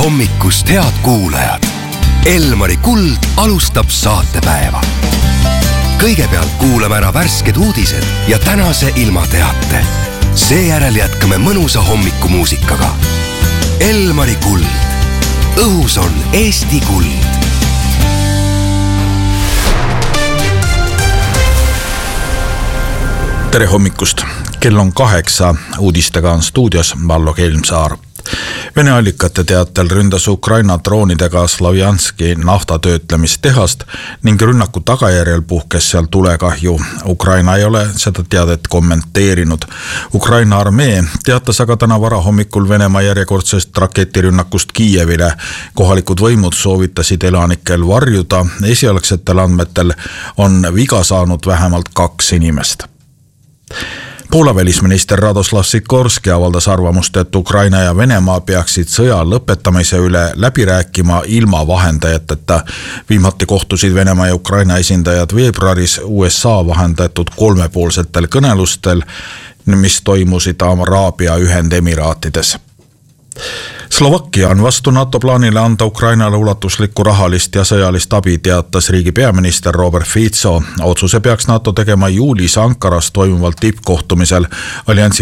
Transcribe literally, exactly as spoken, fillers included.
hommikust, head kuulajad! Elmari Kuld alustab saatepäeva. Kõigepealt kuulame ära värsked uudised ja tänase ilmateate. Seejärel jätkame mõnusa hommikumuusikaga. Elmari Kuld. Õhus on Eesti kuld. Tere hommikust! Kell on kaheksa, uudistega on stuudios Vallo Kelmsaar. Vene allikate teatel ründas Ukraina droonidega Slovjanski naftatöötlemistehast ning rünnaku tagajärjel puhkes seal tulekahju. Ukraina ei ole seda teadet kommenteerinud. Ukraina armee teatas aga täna varahommikul Venemaa järjekordsest raketirünnakust Kiievile. Kohalikud võimud soovitasid elanikel varjuda. Esialgsetel andmetel on viga saanud vähemalt kaks inimest. Poola välisminister Radoslav Sikorski avaldas arvamust, et Ukraina ja Venemaa peaksid sõja lõpetamise üle läbi rääkima ilma vahendajateta. Viimati kohtusid Venemaa ja Ukraina esindajad veebruaris U S A vahendatud kolmepoolsetel kõnelustel, mis toimusid Araabia Ühendemiraatides. Slovakkia on vastu NATO plaanile anda Ukrainale ulatuslikku rahalist ja sõjalist abi, teatas riigi peaminister Robert Fico. Otsuse peaks NATO tegema juulis Ankaras toimuval tippkohtumisel. Alliansi